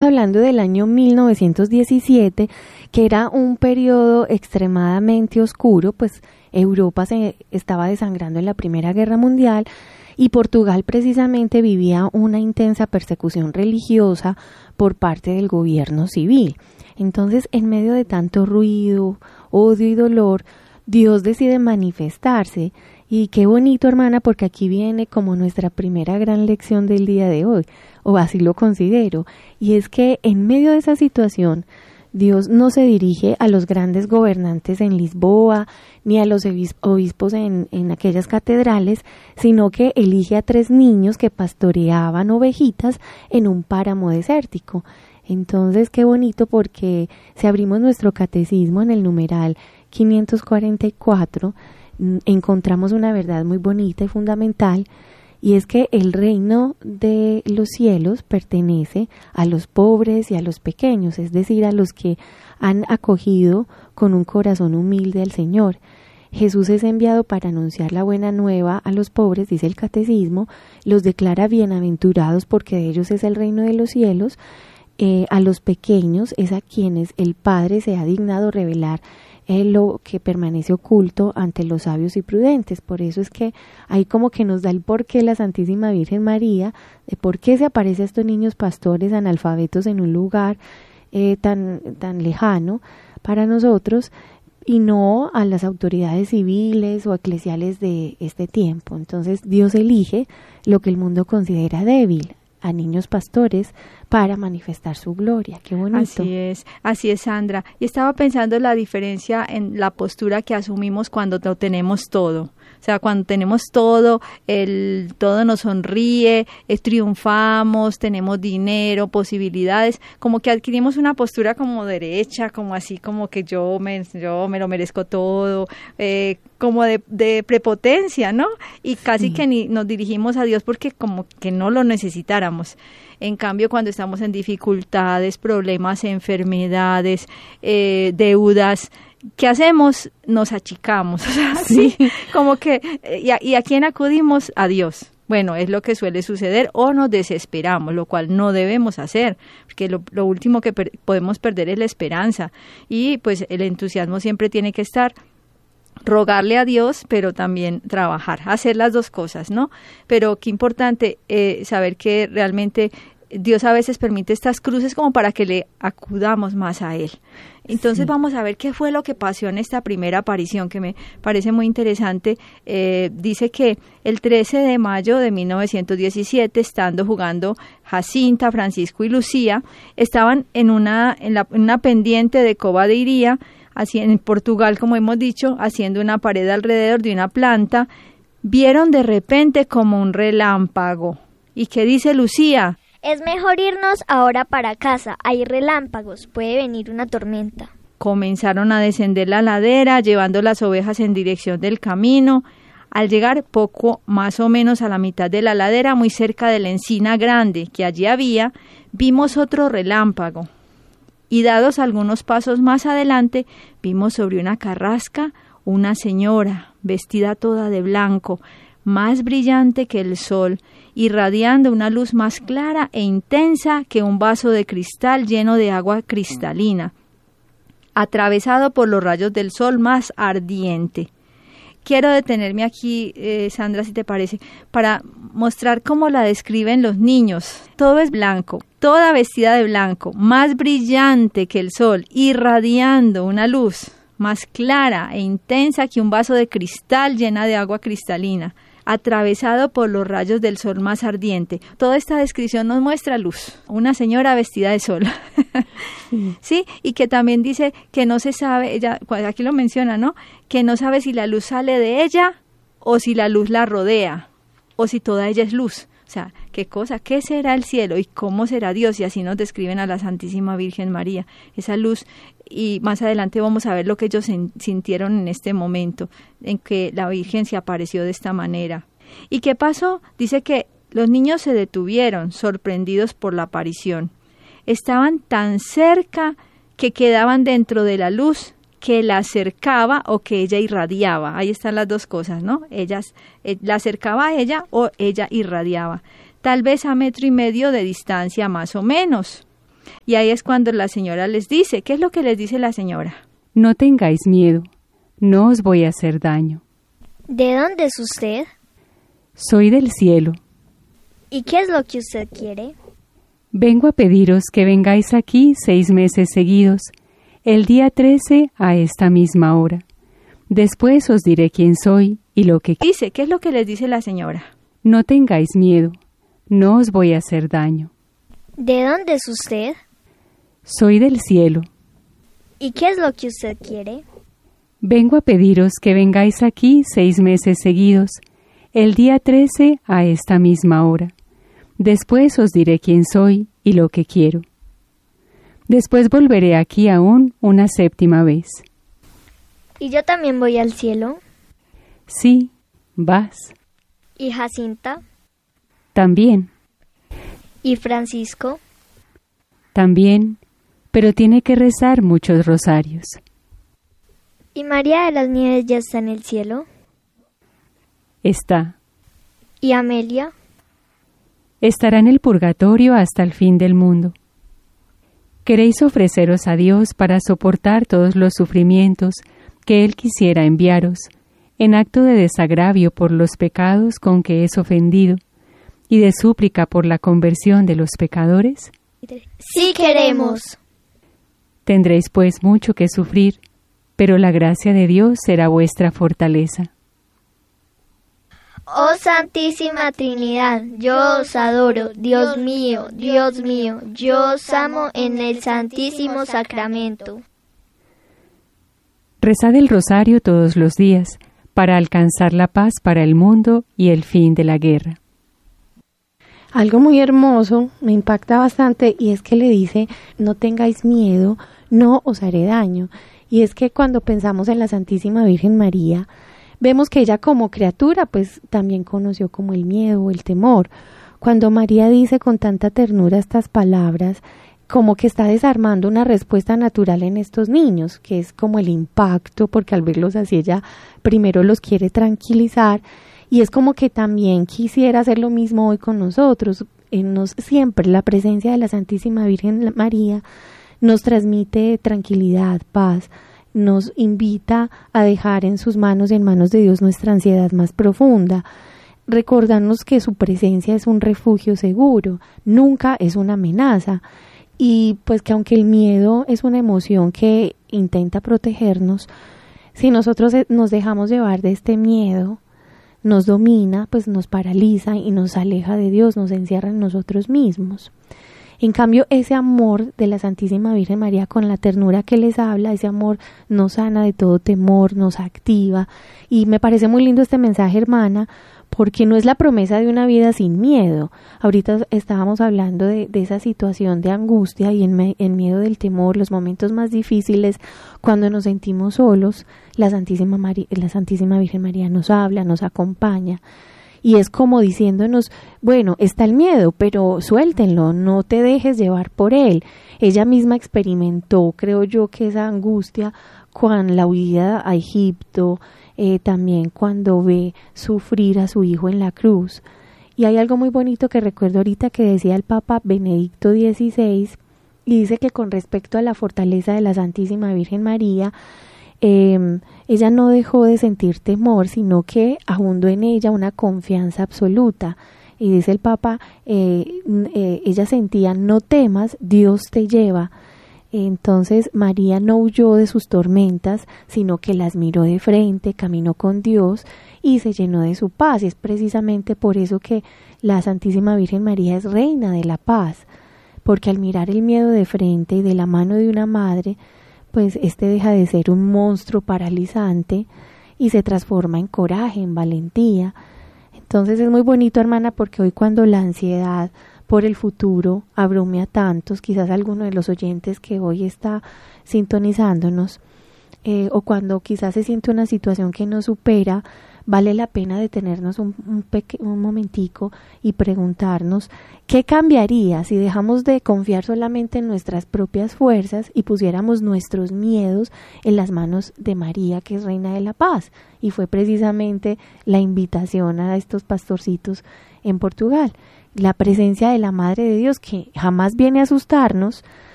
hablando del año 1917, que era un periodo extremadamente oscuro, pues Europa se estaba desangrando en la Primera Guerra Mundial y Portugal precisamente vivía una intensa persecución religiosa por parte del gobierno civil. Entonces, en medio de tanto ruido, odio y dolor, Dios decide manifestarse. Y qué bonito, hermana, porque aquí viene como nuestra primera gran lección del día de hoy, o así lo considero, y es que en medio de esa situación, Dios no se dirige a los grandes gobernantes en Lisboa, ni a los obispos en aquellas catedrales, sino que elige a 3 niños que pastoreaban ovejitas en un páramo desértico. Entonces, qué bonito, porque si abrimos nuestro catecismo en el numeral 544, encontramos una verdad muy bonita y fundamental, y es que el reino de los cielos pertenece a los pobres y a los pequeños, es decir, a los que han acogido con un corazón humilde al Señor. Jesús es enviado para anunciar la buena nueva a los pobres, dice el catecismo, los declara bienaventurados porque de ellos es el reino de los cielos. A los pequeños es a quienes el Padre se ha dignado revelar lo que permanece oculto ante los sabios y prudentes. Por eso es que ahí como que nos da el porqué la Santísima Virgen María, de por qué se aparece a estos niños pastores analfabetos en un lugar tan lejano para nosotros, y no a las autoridades civiles o eclesiales de este tiempo. Entonces Dios elige lo que el mundo considera débil, a niños pastores, para manifestar su gloria. Qué bonito. Así es, Sandra. Y estaba pensando la diferencia en la postura que asumimos cuando lo tenemos todo. O sea, cuando tenemos todo, todo nos sonríe, triunfamos, tenemos dinero, posibilidades, como que adquirimos una postura como derecha, como así, como que yo me lo merezco todo, como de prepotencia, ¿no? Y casi que ni nos dirigimos a Dios porque como que no lo necesitáramos. En cambio, cuando estamos en dificultades, problemas, enfermedades, deudas, ¿qué hacemos? Nos achicamos, o sea, sí, como que, ¿y a quién acudimos? A Dios. Bueno, es lo que suele suceder, o nos desesperamos, lo cual no debemos hacer, porque lo último que podemos perder es la esperanza, y pues el entusiasmo siempre tiene que estar, rogarle a Dios, pero también trabajar, hacer las dos cosas, ¿no? Pero qué importante saber que realmente Dios a veces permite estas cruces como para que le acudamos más a Él. Entonces vamos a ver qué fue lo que pasó en esta primera aparición, que me parece muy interesante. Dice que el 13 de mayo de 1917, estando jugando Jacinta, Francisco y Lucía, estaban en una pendiente de Cova de Iría, así en Portugal, como hemos dicho, haciendo una pared alrededor de una planta. Vieron de repente como un relámpago. ¿Y qué dice Lucía? Es mejor irnos ahora para casa, hay relámpagos, puede venir una tormenta. Comenzaron a descender la ladera, llevando las ovejas en dirección del camino. Al llegar poco más o menos a la mitad de la ladera, muy cerca de la encina grande que allí había, vimos otro relámpago. Y dados algunos pasos más adelante, vimos sobre una carrasca una señora, vestida toda de blanco, más brillante que el sol, irradiando una luz más clara e intensa que un vaso de cristal lleno de agua cristalina, atravesado por los rayos del sol más ardiente. Quiero detenerme aquí, Sandra, si te parece, para mostrar cómo la describen los niños. Todo es blanco, toda vestida de blanco, más brillante que el sol, irradiando una luz más clara e intensa que un vaso de cristal llena de agua cristalina, atravesado por los rayos del sol más ardiente. Toda esta descripción nos muestra luz, una señora vestida de sol. Sí, y que también dice que no se sabe, ella aquí lo menciona, ¿no? Que no sabe si la luz sale de ella o si la luz la rodea o si toda ella es luz. O sea, qué cosa, qué será el cielo y cómo será Dios, y así nos describen a la Santísima Virgen María, esa luz. Y más adelante vamos a ver lo que ellos sintieron en este momento en que la Virgen se apareció de esta manera. ¿Y qué pasó? Dice que los niños se detuvieron, sorprendidos por la aparición. Estaban tan cerca que quedaban dentro de la luz que la acercaba o que ella irradiaba. Ahí están las dos cosas, ¿no? La acercaba a ella o ella irradiaba. Tal vez a 1.5 metros de distancia más o menos. Y ahí es cuando la señora les dice, ¿qué es lo que les dice la señora? No tengáis miedo, no os voy a hacer daño. ¿De dónde es usted? Soy del cielo. ¿Y qué es lo que usted quiere? Vengo a pediros que vengáis aquí 6 meses seguidos, el día 13 a esta misma hora. Después os diré quién soy y lo que Dice, ¿qué es lo que les dice la señora? No tengáis miedo, no os voy a hacer daño. ¿De dónde es usted? Soy del cielo. ¿Y qué es lo que usted quiere? Vengo a pediros que vengáis aquí 6 meses seguidos, el día 13 a esta misma hora. Después os diré quién soy y lo que quiero. Después volveré aquí aún una 7ª vez. ¿Y yo también voy al cielo? Sí, vas. ¿Y Jacinta? También, ¿Y Francisco? también, pero tiene que rezar muchos rosarios. ¿Y María de las Nieves ya está en el cielo? Está. ¿Y Amelia? Estará en el purgatorio hasta el fin del mundo. Queréis ofreceros a Dios para soportar todos los sufrimientos que Él quisiera enviaros, en acto de desagravio por los pecados con que es ofendido, y de súplica por la conversión de los pecadores. Sí queremos. Tendréis pues mucho que sufrir, pero la gracia de Dios será vuestra fortaleza. Oh Santísima Trinidad, yo os adoro, Dios mío, yo os amo en el Santísimo Sacramento. Rezad el rosario todos los días, para alcanzar la paz para el mundo y el fin de la guerra. Algo muy hermoso, me impacta bastante, y es que le dice, no tengáis miedo, no os haré daño. Y es que cuando pensamos en la Santísima Virgen María, vemos que ella como criatura pues también conoció como el miedo o el temor. Cuando María dice con tanta ternura estas palabras, como que está desarmando una respuesta natural en estos niños, que es como el impacto, porque al verlos así ella primero los quiere tranquilizar, y es como que también quisiera hacer lo mismo hoy con nosotros. Siempre la presencia de la Santísima Virgen María nos transmite tranquilidad, paz, nos invita a dejar en sus manos y en manos de Dios nuestra ansiedad más profunda, recordarnos que su presencia es un refugio seguro, nunca es una amenaza, y pues que aunque el miedo es una emoción que intenta protegernos, si nosotros nos dejamos llevar de este miedo, nos domina, pues nos paraliza y nos aleja de Dios, nos encierra en nosotros mismos. En cambio, ese amor de la Santísima Virgen María, con la ternura que les habla, ese amor nos sana de todo temor, nos activa. Y me parece muy lindo este mensaje, hermana, porque no es la promesa de una vida sin miedo. Ahorita estábamos hablando de esa situación de angustia y en miedo del temor, los momentos más difíciles, cuando nos sentimos solos, la Santísima Virgen María nos habla, nos acompaña. Y es como diciéndonos, bueno, está el miedo, pero suéltenlo, no te dejes llevar por él. Ella misma experimentó, creo yo, que esa angustia con la huida a Egipto, también cuando ve sufrir a su hijo en la cruz. Y hay algo muy bonito que recuerdo ahorita que decía el Papa Benedicto XVI, y dice que con respecto a la fortaleza de la Santísima Virgen María, ella no dejó de sentir temor, sino que abundó en ella una confianza absoluta. Y dice el Papa, ella sentía, no temas, Dios te lleva. Entonces María no huyó de sus tormentas, sino que las miró de frente, caminó con Dios y se llenó de su paz. Y es precisamente por eso que la Santísima Virgen María es reina de la paz, porque al mirar el miedo de frente y de la mano de una madre, pues este deja de ser un monstruo paralizante y se transforma en coraje, en valentía. Entonces es muy bonito, hermana, porque hoy cuando la ansiedad por el futuro abrume a tantos, quizás alguno de los oyentes que hoy está sintonizándonos, o cuando quizás se siente una situación que no supera, vale la pena detenernos un momentico y preguntarnos qué cambiaría si dejamos de confiar solamente en nuestras propias fuerzas y pusiéramos nuestros miedos en las manos de María, que es Reina de la Paz. Y fue precisamente la invitación a estos pastorcitos en Portugal. la presencia de la Madre de Dios, que jamás viene a asustarnos,